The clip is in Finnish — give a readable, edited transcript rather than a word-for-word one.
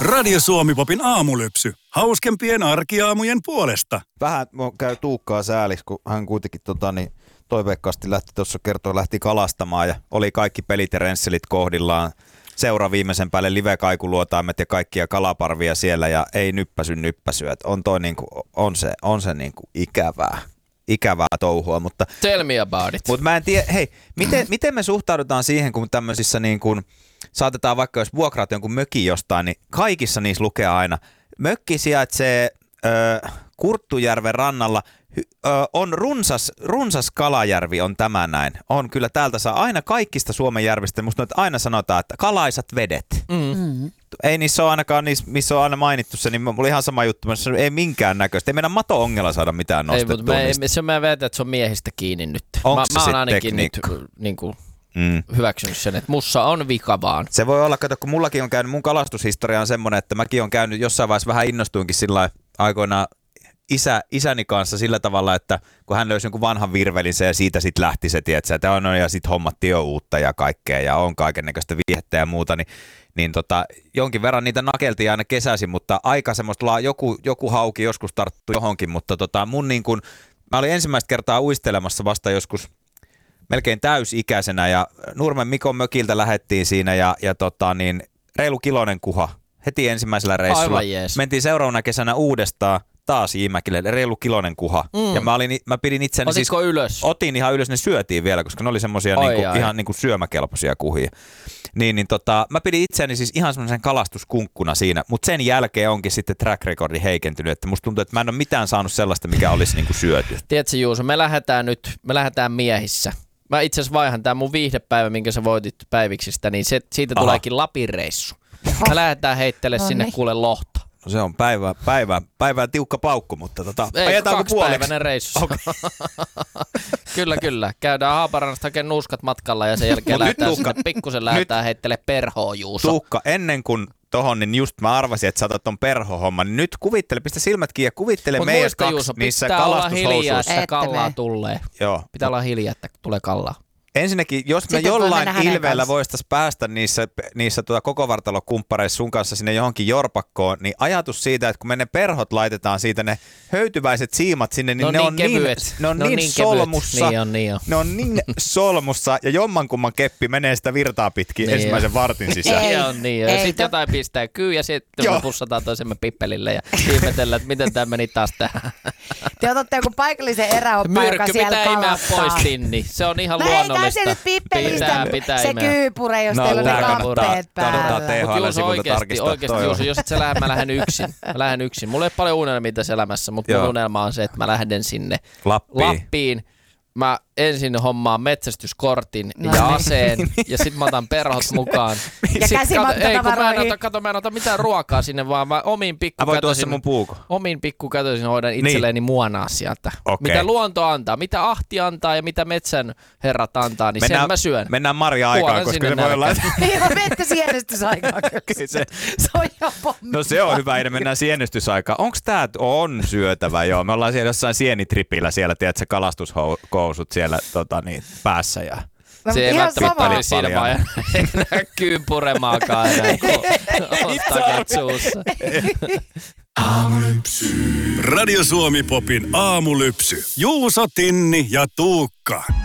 Radio Suomi-popin aamulypsy. Hauskempien arkiaamujen puolesta. Vähän käy Tuukkaa sääliksi, kun hän kuitenkin toiveikkaasti lähti kalastamaan ja oli kaikki pelit ja rensselit kohdillaan. Seura viimeisen päälle live-kaikuluotaimet ja kaikkia kalaparvia siellä ja ei nyppäsyä. On se niinku ikävää touhua, mutta tell me about it. Mutta mä en tiedä, hei, miten me suhtaudutaan siihen, kun tämmöisissä niin kuin saatetaan vaikka jos vuokraat jonkun mökin jostain, niin kaikissa niissä lukee aina, mökki sijaitsee Kurttujärven rannalla, on runsas kalajärvi on tämä näin. On kyllä täältä saa aina kaikista Suomen järvistä, musta aina sanotaan, että kalaisat vedet. Ei niissä ole ainakaan, missä on aina mainittu se, niin oli ihan sama juttu, mutta ei minkään näköistä. Ei meidän mato-ongella saada mitään nostettua. Se mä väitän, että se on miehistä kiinni nyt. Onko se mä oon ainakin tekniikka? nyt niin kuin hyväksynyt sen, että mussa on vika vaan. Se voi olla, kato, kun mullakin on käynyt, mun kalastushistoria on semmoinen, että mäkin on käynyt jossain vaiheessa vähän innostuinkin sillä aikoinaan isäni kanssa sillä tavalla, että kun hän löysi jonkun vanhan virvelin ja siitä sitten lähti se, että ja sitten hommattiin jo uutta ja kaikkea ja on kaikennäköistä viihettä ja muuta, niin jonkin verran niitä nakeltiin aina kesäisin, mutta aika semmoista, joku hauki joskus tarttui johonkin, mutta mun niin kun, mä olin ensimmäistä kertaa uistelemassa vasta joskus melkein täysikäisenä ja Nurmen Mikon mökiltä lähettiin siinä ja reilu kiloinen kuha heti ensimmäisellä reissulla. Mentiin seuraavana kesänä uudestaan taas Jimäkille, reilu kiloinen kuha. Ja mä pidin itseäni ylös? Otin ihan ylös, ne syötiin vielä, koska ne oli semmosia ihan niinku syömäkelpoisia kuhia. Mä pidin itseäni siis ihan semmoisen kalastuskunkkuna siinä, mutta sen jälkeen onkin sitten track recordi heikentynyt, että musta tuntuu, että mä en ole mitään saanut sellaista, mikä olisi niinku syöty. Tiedätkö Juuso, me lähdetään miehissä. Mä itse asiassa vaihan tää mun viihdepäivä, minkä sä voitit päiviksistä, niin siitä tuleekin Lapin reissu. Me lähdetään heittele sinne kuule lohta. No se on päivää tiukka paukku, mutta ei, 2-päiväinen reissu. Okay. Kyllä. Käydään Haaparannasta hakemaan nuuskat matkalla ja sen jälkeen pikkusen lähdetään heittele perhoa, Juuso. Tuukka, ennen kuin tohon, niin just mä arvasin, että saatat ton perho-homman. Niin nyt pistä silmät kiinni ja kuvittele meidät kaksi Juuso, niissä kalastushousuissa. Pitää olla hiljaa, että kallaa tulee. Joo. Pitää olla hiljaa, että tulee kallaa. Ensinnäkin, jos me jollain ilveellä voitaisiin päästä niissä kokovartalokumppareissa sun kanssa sinne johonkin jorpakkoon, niin ajatus siitä, että kun me ne perhot laitetaan siitä, ne höytyväiset siimat sinne, niin ne on niin solmussa. Ne on niin solmussa ja jommankumman keppi menee sitä virtaa pitkin ensimmäisen vartin sisään. Niin. Ja sitten jotain pistää kyy ja sitten me pussataan toisemme pippelille ja ihmetellään, että miten tämä meni taas tähän. Te otatte joku paikallisen eräoppa, joka siellä kalastaa. Myrkky pitää imeä pois, Tinni. Se on ihan luonnollista. Se nyt pippelistä, se imeä. Kyypure, jos teillä on ne kamppeet päällä. Oikeasti, Juuso, jos et sä lähde, mä lähden yksin. Mulla ei ole paljon unelmia tässä elämässä, mutta mun unelma on se, että mä lähden sinne Lappiin. Mä ensin hommaan metsästyskortin ja aseen ja sit mä otan perhot mukaan. Ja käsimatkatavaroihin. Mä en ota mitään ruokaa sinne, vaan mä omiin pikkukätöisin hoidan itselleni muonaa sieltä. Okay. Mitä luonto antaa, mitä ahti antaa ja mitä metsän herrat antaa, niin sen mä syön. Mennään Marja-aikaan, koska se voi olla... Joo, menette sienestysaikaan. Se on jo pommi. No se on hyvä idea, mennään sienestysaikaan. Onks tää on syötävä? Joo, me ollaan siellä jossain sienitripillä siellä, tiedätkö, kalastushousut siellä päässä ja... Se ei välttämättä ole siinä vaan enää kyyn puremaakaan enää, kun on takat suussa. Radio Suomi-popin aamulypsy. Juuso, Tinni ja Tuukka.